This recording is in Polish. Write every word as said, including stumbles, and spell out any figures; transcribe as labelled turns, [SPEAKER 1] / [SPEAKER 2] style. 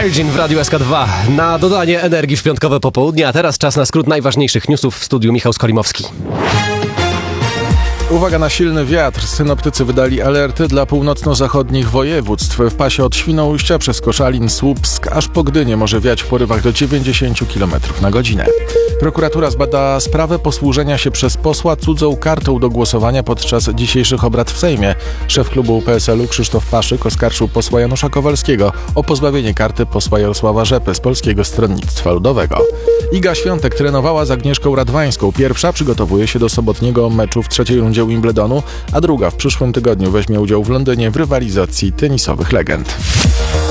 [SPEAKER 1] Virgin w Radiu S K dwa. Na dodanie energii w piątkowe popołudnie, a teraz czas na skrót najważniejszych newsów w studiu. Michał Skolimowski.
[SPEAKER 2] Uwaga na silny wiatr. Synoptycy wydali alerty dla północno-zachodnich województw. W pasie od Świnoujścia przez Koszalin, Słupsk aż po Gdynię może wiać w porywach do dziewięćdziesiąt kilometrów na godzinę. Prokuratura zbada sprawę posłużenia się przez posła cudzą kartą do głosowania podczas dzisiejszych obrad w Sejmie. Szef klubu P S L u Krzysztof Paszyk oskarżył posła Janusza Kowalskiego o pozbawienie karty posła Jarosława Rzepy z Polskiego Stronnictwa Ludowego. Iga Świątek trenowała z Agnieszką Radwańską. Pierwsza przygotowuje się do sobotniego meczu w trzeciej rundzie Wimbledonu, a druga w przyszłym tygodniu weźmie udział w Londynie w rywalizacji tenisowych legend.